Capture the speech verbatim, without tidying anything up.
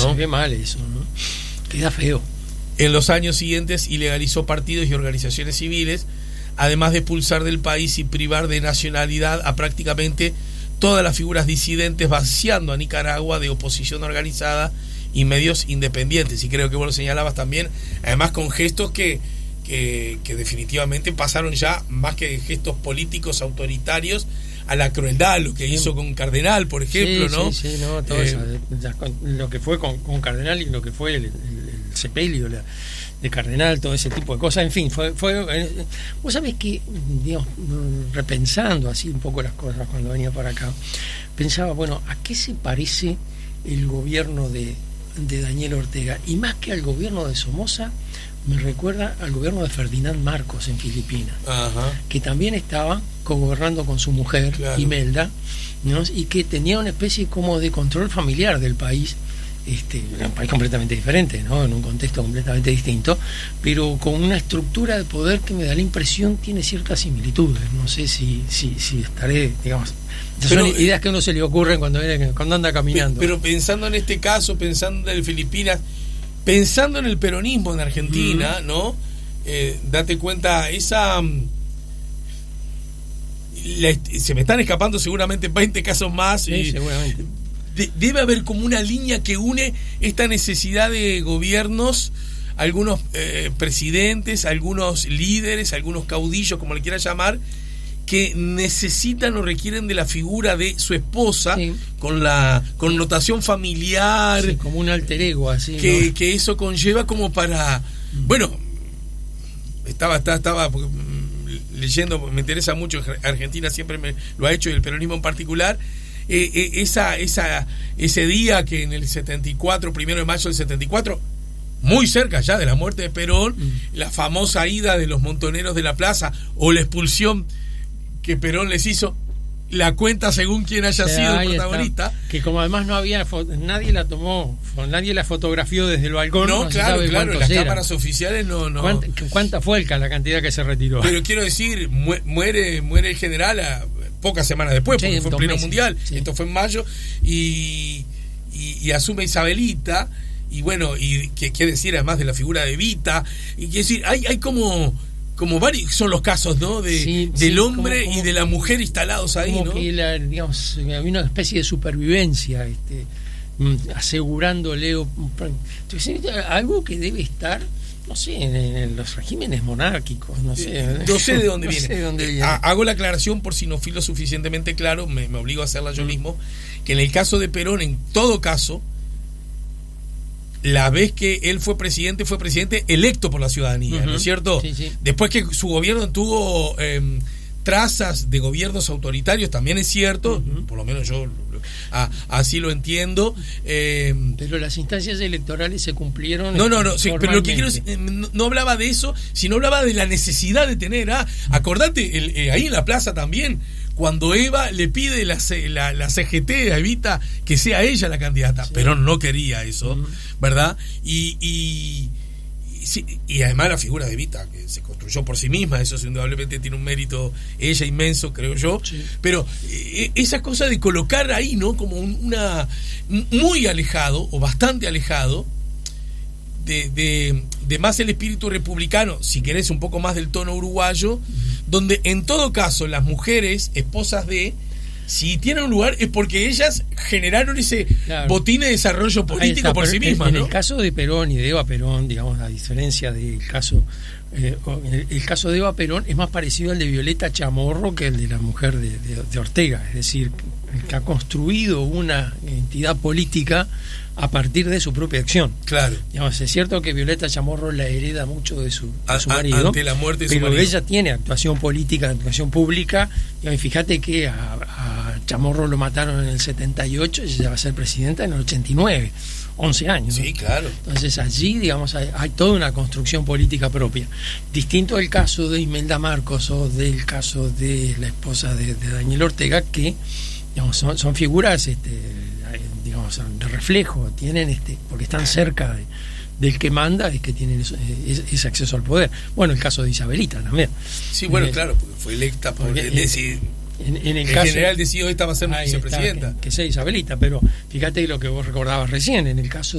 ¿no? Se ve mal eso, ¿no? Queda feo. En los años siguientes ilegalizó partidos y organizaciones civiles, además de expulsar del país y privar de nacionalidad a prácticamente todas las figuras disidentes, vaciando a Nicaragua de oposición organizada y medios independientes. Y creo que vos lo señalabas también, además con gestos que, que, que definitivamente pasaron ya, más que gestos políticos autoritarios, a la crueldad, lo que sí. hizo con Cardenal, por ejemplo, sí, ¿no? Sí, sí, no, todo eh, eso, ya, con, lo que fue con, con Cardenal y lo que fue el, el, el sepelio la, de Cardenal, todo ese tipo de cosas, en fin, fue, fue eh, vos sabés que, digamos, repensando así un poco las cosas cuando venía para acá, pensaba, bueno, ¿a qué se parece el gobierno de, de Daniel Ortega? Y más que al gobierno de Somoza, me recuerda al gobierno de Ferdinand Marcos en Filipinas, Ajá. que también estaba gobernando con su mujer, claro. Imelda, ¿no? Y que tenía una especie como de control familiar del país, este, era un país completamente diferente, ¿no? En un contexto completamente distinto, pero con una estructura de poder que me da la impresión tiene ciertas similitudes. No sé si, si, si estaré, digamos, pero, son ideas que a uno se le ocurren cuando, cuando anda caminando. Pero pensando en este caso, pensando en Filipinas, pensando en el peronismo en Argentina, uh-huh. ¿no? Eh, date cuenta, esa... La, se me están escapando seguramente veinte casos más. Sí, y seguramente. De, debe haber como una línea que une esta necesidad de gobiernos, algunos eh, presidentes, algunos líderes, algunos caudillos, como le quieras llamar, que necesitan o requieren de la figura de su esposa, sí. con la connotación familiar, sí, como un alter ego así, que, ¿no? que eso conlleva como para, bueno, estaba estaba, estaba porque, leyendo, me interesa mucho, Argentina siempre me lo ha hecho, y el peronismo en particular, eh, eh, esa esa ese día que en el setenta y cuatro, primero de mayo del setenta y cuatro, muy cerca ya de la muerte de Perón, mm. la famosa ida de los montoneros de la plaza o la expulsión que Perón les hizo, la cuenta según quien haya o sea, sido el protagonista. Está. Que como además no había, nadie la tomó, nadie la fotografió desde el balcón. No, no claro, se sabe claro, las eran. cámaras oficiales no... no. ¿Cuánta, ¿Cuánta fue la cantidad que se retiró? Pero quiero decir, muere muere el general a pocas semanas después, sí, porque fue en pleno meses, mundial, sí. Esto fue en mayo, y, y, y asume Isabelita, y bueno, y qué decir además de la figura de Evita, y quiero decir, hay, hay como... como varios son los casos, ¿no? De, sí, del sí, hombre como, y de la mujer instalados ahí, como ¿no? Que la, digamos, había una especie de supervivencia, este, asegurándole entonces, algo que debe estar, no sé, en, en los regímenes monárquicos, no sé. No sé de dónde no viene. Sé de dónde viene. Hago la aclaración por si no fui lo suficientemente claro, me, me obligo a hacerla yo mismo, que en el caso de Perón, en todo caso, la vez que él fue presidente, fue presidente electo por la ciudadanía, uh-huh. ¿no es cierto? Sí, sí. Después que su gobierno tuvo eh, trazas de gobiernos autoritarios, también es cierto, uh-huh. por lo menos yo a, así lo entiendo. Eh, pero las instancias electorales se cumplieron. No, no, no, sí, pero lo que quiero es, no, no hablaba de eso, sino hablaba de la necesidad de tener, ah, acordate, el, eh, ahí en la plaza también, cuando Eva le pide la, la, la C G T a Evita que sea ella la candidata, sí. Perón no quería eso, uh-huh. ¿verdad? Y, y, y, sí, y además la figura de Evita, que se construyó por sí misma, eso indudablemente tiene un mérito ella inmenso, creo yo, sí. Pero eh, esa cosa de colocar ahí, ¿no? Como un, una muy alejado, o bastante alejado, De, de, de más el espíritu republicano, si querés un poco más del tono uruguayo, uh-huh. donde en todo caso las mujeres esposas de, si tienen un lugar es porque ellas generaron ese claro. botín de desarrollo político está, por sí mismas, en, ¿no? En el caso de Perón y de Eva Perón, digamos, a diferencia del caso eh, el, el caso de Eva Perón es más parecido al de Violeta Chamorro que el de la mujer de, de, de Ortega, es decir, que ha construido una entidad política a partir de su propia acción. Claro. Digamos, es cierto que Violeta Chamorro la hereda mucho de su, de su a, marido, ante la muerte de su pero marido. Ella tiene actuación política, actuación pública. Y fíjate que a, a Chamorro lo mataron en el setenta y ocho y ella va a ser presidenta en el ochenta y nueve, once años. Sí, ¿no? claro. Entonces allí, digamos, hay, hay toda una construcción política propia. Distinto del caso de Imelda Marcos o del caso de la esposa de, de Daniel Ortega, que digamos, son, son figuras este, digamos, de reflejo, tienen este, porque están cerca de, del que manda, es que tienen eso, es, ese acceso al poder. Bueno, el caso de Isabelita también. Sí, bueno, eh, claro, porque fue electa por porque, el, decir, en, en el, el caso, general decidió esta va a ser vicepresidenta. Está, que, que sea Isabelita, pero fíjate lo que vos recordabas recién, en el caso